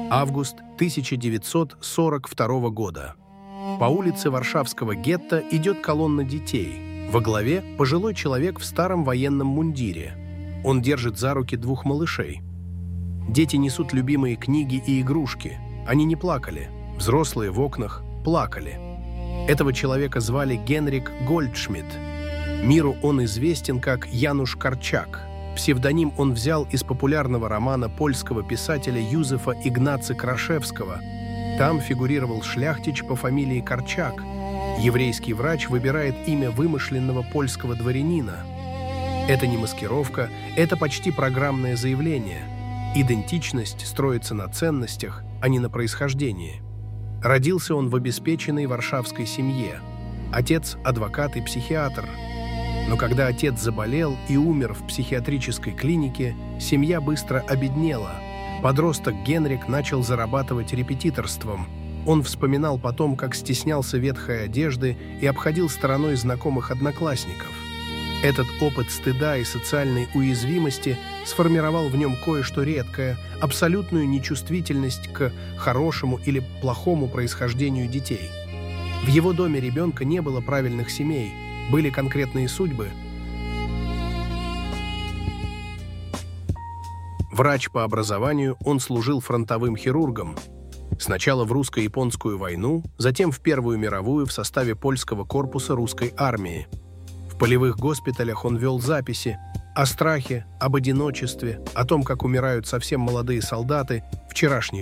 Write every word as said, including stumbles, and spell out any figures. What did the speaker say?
Август тысяча девятьсот сорок второго года. По улице Варшавского гетто идет колонна детей. Во главе пожилой человек в старом военном мундире. Он держит за руки двух малышей. Дети несут любимые книги и игрушки. Они не плакали. Взрослые в окнах плакали. Этого человека звали Генрик Гольдшмидт. Миру он известен как Януш Корчак. Псевдоним он взял из популярного романа польского писателя Юзефа Игнацы Крашевского. Там фигурировал шляхтич по фамилии Корчак. Еврейский врач выбирает имя вымышленного польского дворянина. Это не маскировка, это почти программное заявление. Идентичность строится на ценностях, а не на происхождении. Родился он в обеспеченной варшавской семье. Отец – адвокат и психиатр. Но когда отец заболел и умер в психиатрической клинике, семья быстро обеднела. Подросток Генрик начал зарабатывать репетиторством. Он вспоминал потом, как стеснялся ветхой одежды и обходил стороной знакомых одноклассников. Этот опыт стыда и социальной уязвимости сформировал в нем кое-что редкое, абсолютную нечувствительность к хорошему или плохому происхождению детей. В его доме ребенка не было правильных семей, были конкретные судьбы. Врач по образованию, он служил фронтовым хирургом. Сначала в русско-японскую войну, затем в Первую мировую в составе польского корпуса русской армии. В полевых госпиталях он вел записи о страхе, об одиночестве, о том, как умирают совсем молодые солдаты, вчерашние